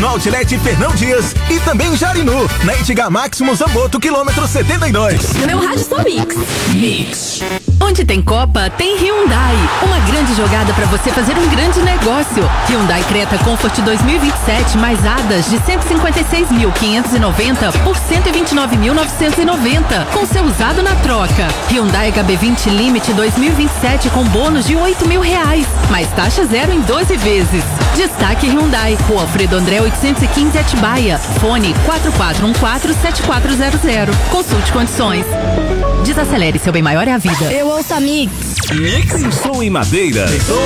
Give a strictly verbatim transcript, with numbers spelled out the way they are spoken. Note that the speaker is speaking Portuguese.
no Outlet Fernão Dias e também em Jarinu, na Itiga Máximo Zamboto, quilômetro setenta e dois. Meu rádio só Mix. Mix. Onde tem Copa, tem Hyundai. Uma grande jogada para você fazer um grande negócio. Hyundai Creta Comfort dois mil e vinte e sete mais hadas de cento e cinquenta e seis mil quinhentos e noventa por cento e vinte e nove mil novecentos e noventa, com seu usado na troca. Hyundai H B vinte Limite dois mil e vinte e sete com bônus de oito mil reais, mais taxa zero em doze vezes. Destaque Hyundai, Rua Alfredo André oitocentos e quinze Atibaia. Fone quatro quatro um quatro sete quatro zero zero. Consulte condições. Desacelere, seu bem maior é a vida. Eu ouço a Mix. Mix. Som em Madeira.